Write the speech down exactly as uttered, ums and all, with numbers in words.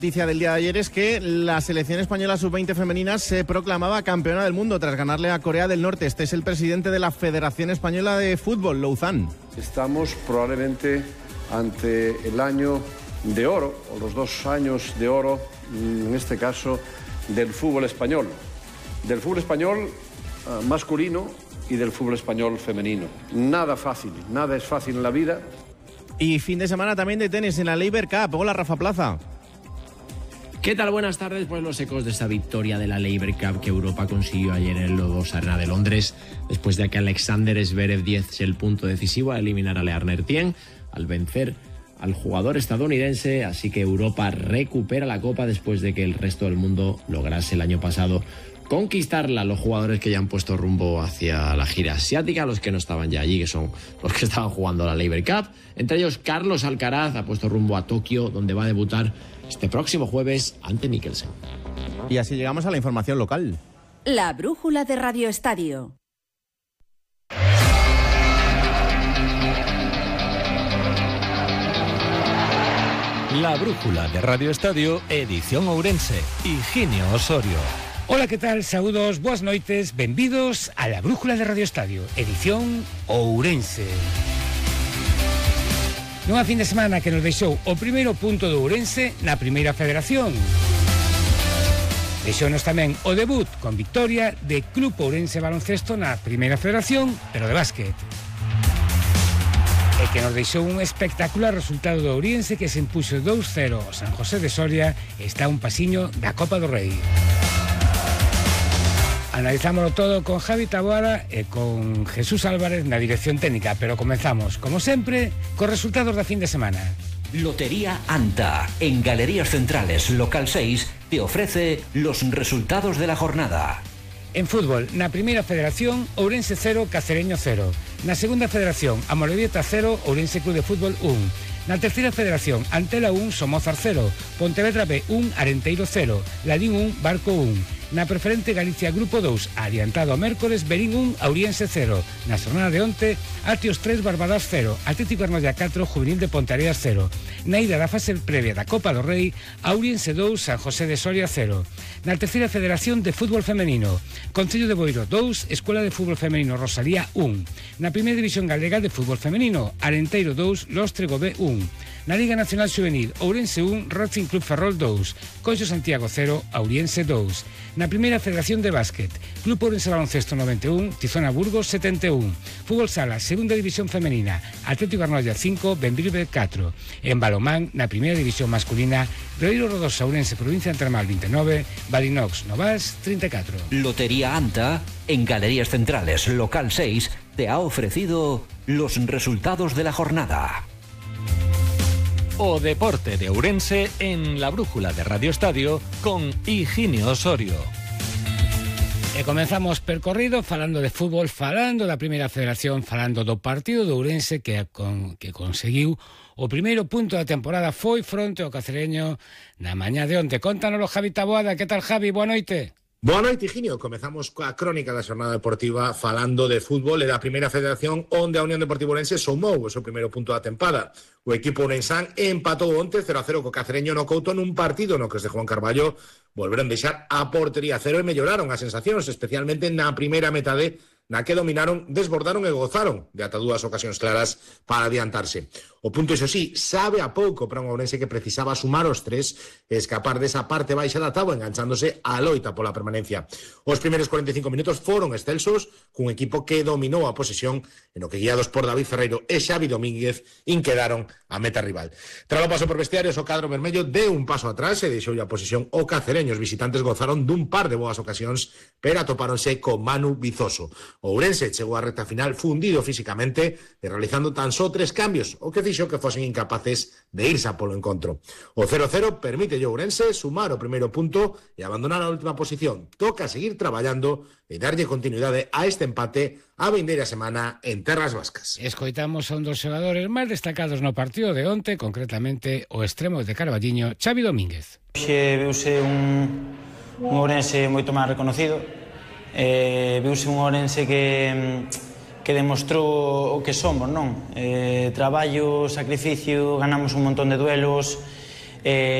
Noticia del día de ayer es que la selección española sub veinte femenina se proclamaba campeona del mundo tras ganarle a Corea del Norte. Este es el presidente de la Federación Española de Fútbol, Louzán. Estamos probablemente ante el año de oro, o los dos años de oro, en este caso, del fútbol español. Del fútbol español uh, masculino y del fútbol español femenino. Nada fácil, nada es fácil en la vida. Y fin de semana también de tenis en la Laver Cup. Hola, Rafa Plaza. ¿Qué tal? Buenas tardes. Pues los ecos de esa victoria de la Laver Cup que Europa consiguió ayer en el Logos Arena de Londres, después de que Alexander Zverev diese el punto decisivo a eliminar a Learner Tien al vencer al jugador estadounidense. Así que Europa recupera la copa después de que el resto del mundo lograse el año pasado conquistarla. Los jugadores que ya han puesto rumbo hacia la gira asiática, los que no estaban ya allí, que son los que estaban jugando la Laver Cup. Entre ellos, Carlos Alcaraz ha puesto rumbo a Tokio, donde va a debutar este próximo jueves ante Mikkelsen. Y así llegamos a la información local. La brújula de Radio Estadio. La brújula de Radio Estadio, edición Ourense, Higinio Osorio. Hola, ¿qué tal? Saúdos, boas noites, benvidos a la brújula de Radio Estadio, edición Ourense. Nunha fin de semana que nos deixou o primeiro punto do Ourense na primeira federación. Deixounos tamén o debut con victoria de Club Ourense Baloncesto na primeira federación, pero de básquet. E que nos deixou un espectacular resultado do Ourense que se impuxo dos cero ao San José de Soria e está un pasiño da Copa do Rei. Analizámoslo todo con Javi Taboada e con Jesús Álvarez na dirección técnica, pero comenzamos, como sempre, cos resultados da fin de semana. Lotería Anta, en Galerías Centrales, local seis, te ofrece los resultados de la jornada. En fútbol, na primeira federación, Ourense cero, Cacereño cero. Na segunda federación, Amorebieta cero, Ourense Club de Fútbol un. Na terceira federación, Antela un, Somozar cero. Pontevedra B un, Arenteiro cero. Ladín un, Barco un. Na preferente Galicia Grupo dous, adiantado a mércores, Berín un, Auriense cero. Na jornada de onte, Atios tres, Barbadas cero. Atlético Arnoia catro, Juvenil de Ponteareas cero. Na ida da fase previa da Copa do Rei, Auriense dous, San José de Soria cero. Na terceira federación de fútbol femenino, Concello de Boiro dous, Escuela de Fútbol Femenino Rosalía un. Na primeira división galega de fútbol femenino, Arenteiro dous, Lóstrego B un. Na Liga Nacional Xuvenil, Ourense un, Racing Club Ferrol dous. Coixo Santiago cero, Auriense dous. Na primeira federación de básquet, Club Ourense Baloncesto noventa e un, Tizona Burgos setenta e un. Fútbol sala, segunda división femenina, Atlético Arnoia cinco, Benvilve catro. En balomán, na primeira división masculina, Ribeiro Rodosa Ourense Provincia Antermal vinte e nove, Balinox Novas treinta e catro. Lotería Anta, en Galerías Centrales, local seis, te ha ofrecido los resultados de la jornada. O deporte de Ourense en la brújula de Radio Estadio con Higinio Osorio. E comenzamos percorrido falando de fútbol, falando da primeira federación, falando do partido do Ourense que, con, que conseguiu o primeiro punto da temporada, foi fronte ao Cacereño na mañá de onte. Contanoslo, Javi Taboada. Que tal, Javi? Boa noite. Boa noite, Higinio. Comezamos coa crónica da xornada deportiva falando de fútbol e da primeira federación onde a Unión Deportiva Ourense somou o seu primeiro punto da tempada. O equipo ourensán empatou onte cero a cero co Cacereño no Couto nun partido no que os de Juan Carballo volveron deixar a portería cero e melloraron as sensacións, especialmente na primeira metade, na que dominaron, desbordaron e gozaron de ata dúas ocasións claras para adiantarse. O punto, iso sí, sabe a pouco para un Ourense que precisaba sumar os tres e escapar desa parte baixa da táboa enganchándose á loita pola permanencia. Os primeiros cuarenta e cinco minutos foron excelsos, cun equipo que dominou a posesión, en o que guiados por David Ferreiro e Xavi Domínguez inquedaron a meta rival. Tras o paso por vestiarios, o cadro vermello deu un paso atrás e deixou a posesión o Cacereño. Os visitantes gozaron dun par de boas ocasións, pero atopáronse con Manu Vizoso. O Ourense chegou á recta final fundido físicamente e realizando tan só tres cambios, o que fixo que fosen incapaces de irse a polo encontro. O cero cero permite a Ourense sumar o primeiro punto e abandonar a última posición. Toca seguir traballando e darlle continuidade a este empate a vindeira semana en terras vascas. Escoitamos a un dos xogadores máis destacados no partido de onte, concretamente o extremo de Carballiño, Xavi Domínguez. Xe viuse un, un Ourense moito máis reconocido, eh, viuse un Ourense que, que demostrou o que somos, non? Eh, traballo, sacrificio, ganamos un montón de duelos, eh,